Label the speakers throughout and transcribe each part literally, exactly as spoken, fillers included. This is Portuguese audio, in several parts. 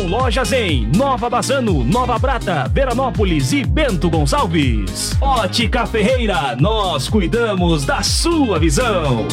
Speaker 1: com lojas em Nova Bassano, Nova Prata, Veranópolis e Bento Gonçalves. Ótica Ferreira, nós cuidamos da sua visão.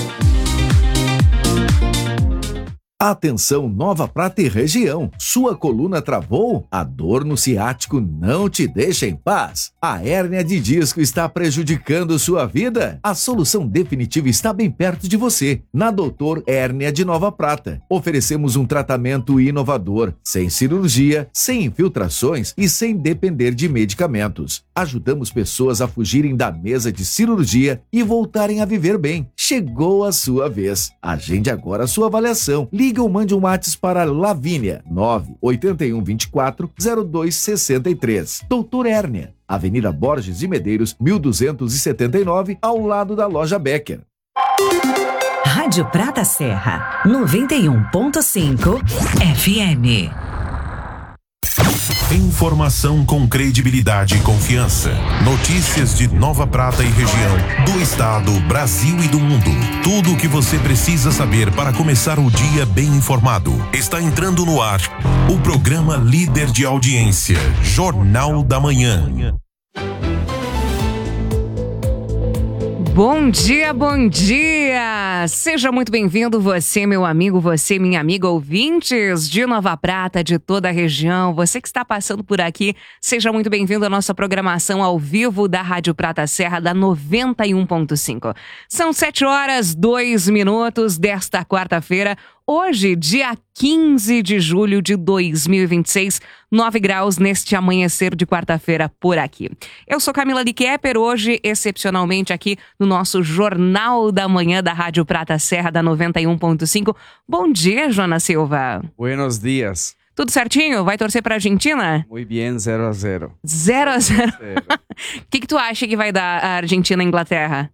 Speaker 2: Atenção Nova Prata e região, sua coluna travou? A dor no ciático não te deixa em paz? A hérnia de disco está prejudicando sua vida? A solução definitiva está bem perto de você, na Doutor Hérnia de Nova Prata. Oferecemos um tratamento inovador, sem cirurgia, sem infiltrações e sem depender de medicamentos. Ajudamos pessoas a fugirem da mesa de cirurgia e voltarem a viver bem. Chegou a sua vez. Agende agora a sua avaliação. Liga ou mande um WhatsApp para Lavínia, nove oito um dois quatro zero dois seis três. Doutor Hérnia, Avenida Borges de Medeiros, mil duzentos e setenta e nove, ao lado da loja Becker.
Speaker 3: Rádio Prata Serra, noventa e um ponto cinco F M.
Speaker 4: Informação com credibilidade e confiança. Notícias de Nova Prata e região, do estado, Brasil e do mundo. Tudo o que você precisa saber para começar o dia bem informado. Está entrando no ar o programa líder de audiência, Jornal da Manhã.
Speaker 5: Bom dia, bom dia! Seja muito bem-vindo você, meu amigo, você, minha amiga, ouvintes de Nova Prata, de toda a região. Você que está passando por aqui, seja muito bem-vindo à nossa programação ao vivo da Rádio Prata Serra, da noventa e um ponto cinco. São sete horas, dois minutos desta quarta-feira. Hoje, dia quinze de julho de dois mil e vinte e seis, nove graus neste amanhecer de quarta-feira por aqui. Eu sou Camila Liqueper, hoje, excepcionalmente, aqui no nosso Jornal da Manhã da Rádio Prata Serra, da noventa e um ponto cinco. Bom dia, Jonas Silva.
Speaker 6: Buenos dias.
Speaker 5: Tudo certinho? Vai torcer pra Argentina?
Speaker 6: Muito bem, zero a zero.
Speaker 5: zero a zero? O que que tu acha que vai dar a Argentina e a Inglaterra?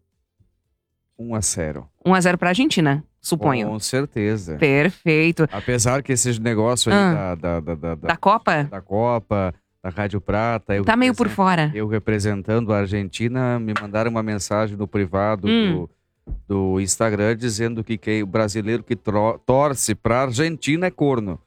Speaker 6: um a zero.
Speaker 5: um a zero pra Argentina, suponho.
Speaker 6: Com certeza.
Speaker 5: Perfeito.
Speaker 6: Apesar que esse negócio aí
Speaker 5: Ah.
Speaker 6: da, da, da, da, da,
Speaker 5: Da Copa?
Speaker 6: da Copa, da Rádio Prata... Eu
Speaker 5: Tá meio por
Speaker 6: represent-
Speaker 5: fora.
Speaker 6: Eu representando a Argentina, me mandaram uma mensagem no privado
Speaker 5: Hum.
Speaker 6: do, do Instagram dizendo que quem, o brasileiro que tro- torce pra Argentina é corno.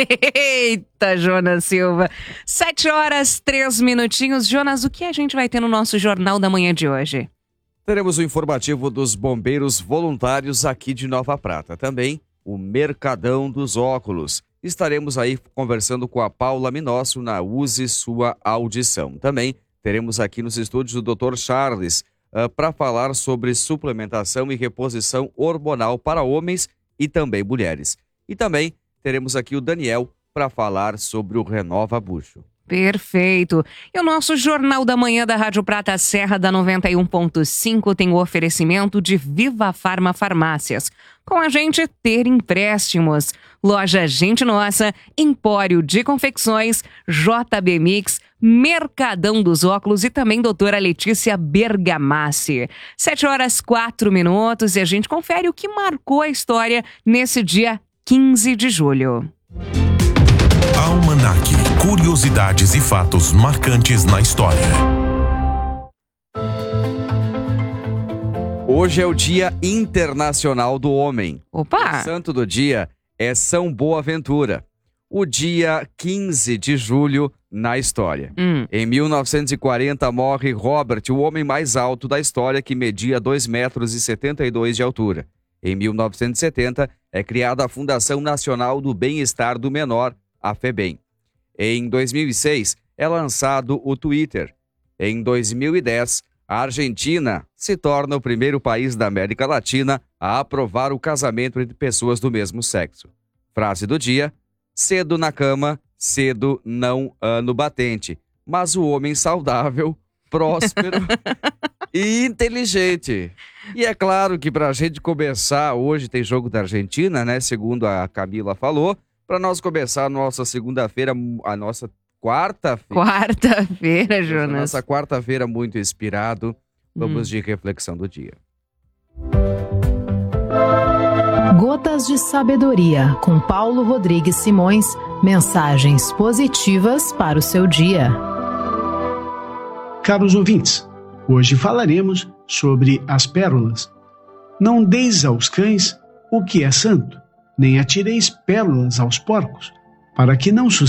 Speaker 5: Eita, Jonas Silva. Sete horas, três minutinhos. Jonas, o que a gente vai ter no nosso Jornal da Manhã de hoje?
Speaker 6: Teremos o informativo dos bombeiros voluntários aqui de Nova Prata. Também o Mercadão dos Óculos. Estaremos aí conversando com a Paula Minosso na Use Sua Audição. Também teremos aqui nos estúdios o doutor Charles uh, para falar sobre suplementação e reposição hormonal para homens e também mulheres. E também teremos aqui o Daniel para falar sobre o Renova Bucho.
Speaker 5: Perfeito. E o nosso Jornal da Manhã da Rádio Prata Serra, da noventa e um ponto cinco, tem o oferecimento de Viva Farma Farmácias. Com a gente, ter empréstimos. Loja Gente Nossa, Empório de Confecções, J B Mix, Mercadão dos Óculos e também doutora Letícia Bergamassi. Sete horas, quatro minutos e a gente confere o que marcou a história nesse dia quinze de julho.
Speaker 4: Almanac, curiosidades e fatos marcantes na história.
Speaker 6: Hoje é o Dia Internacional do Homem.
Speaker 5: Opa!
Speaker 6: O santo do dia é São Boaventura. O dia quinze de julho na história.
Speaker 5: Hum.
Speaker 6: Em mil novecentos e quarenta morre Robert, o homem mais alto da história, que media dois metros e setenta e dois de altura. Em mil novecentos e setenta é criada a Fundação Nacional do Bem-Estar do Menor, a FEBEM. Em dois mil e seis é lançado o Twitter. Em dois mil e dez, a Argentina se torna o primeiro país da América Latina a aprovar o casamento entre pessoas do mesmo sexo. Frase do dia: cedo na cama, cedo não ano batente, mas o homem saudável, próspero e inteligente. E é claro que para a gente começar, hoje tem jogo da Argentina, né? Segundo a Camila falou, para nós começar a nossa segunda-feira, a nossa quarta-feira.
Speaker 5: Quarta-feira, Jonas.
Speaker 6: Nossa quarta-feira muito inspirado. Vamos
Speaker 5: Hum.
Speaker 6: de reflexão do dia.
Speaker 7: Gotas de Sabedoria, com Paulo Rodrigues Simões. Mensagens positivas para o seu dia.
Speaker 8: Caros ouvintes, hoje falaremos sobre as pérolas. Não deis aos cães o que é santo, nem atireis pérolas aos porcos, para que não